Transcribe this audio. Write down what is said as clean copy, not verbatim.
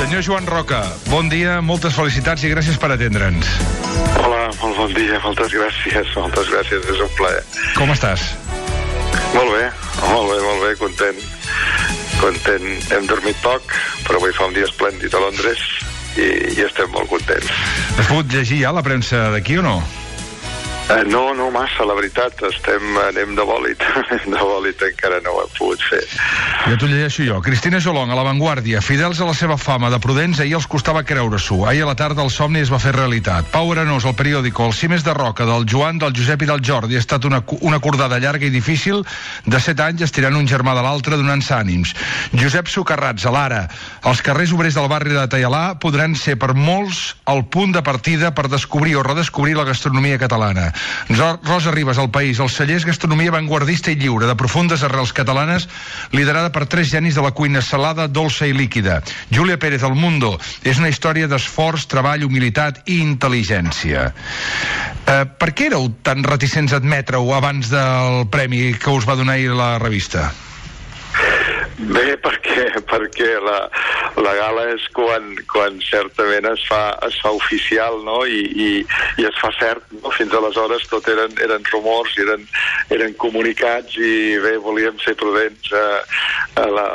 Senyor Joan Roca, bon dia, moltes felicitats i gràcies per atendre'ns. Hola, molt bon dia, moltes gràcies, és un plaer. Com estàs? Molt bé, content. Hem dormit poc, però avui fa un dia esplèndid a Londres i estem molt contents. Has pogut llegir ja la premsa d'aquí o no? No massa, la veritat, anem de bòlit, encara no ho hem pogut fer. Ja t'ho llegeixo jo. Cristina Jolong, a La Vanguardia, fidels a la seva fama de prudents, ahir els costava creure-s'ho. Ahir a la tarda el somni es va fer realitat. Pau Arenós, al periòdico, els cimes de roca del Joan, del Josep i del Jordi. Ha estat una acordada llarga i difícil de 7 anys estirant un germà de l'altre donant-se ànims. Josep Socarrats, a l'Ara. Els carrers obrers del barri de Taialà podran ser per molts el punt de partida per descobrir o redescobrir la gastronomia catalana. Rosa Ribas, al País, el celler és gastronomia avantguardista i lliure, de profundes arrels catalanes, liderada per 3 genis de la cuina salada, dolça i líquida. Júlia Pérez, al Mundo, és una història d'esforç, treball, humilitat i intel·ligència. Per què éreu tan reticents a admetre-ho abans del premi que us va donar ahir la revista? Bé, perquè la gala és quan certament es fa oficial, no? I es fa cert, no? Fins aleshores tot eren rumors, eren comunicats i bé, volíem ser prudents a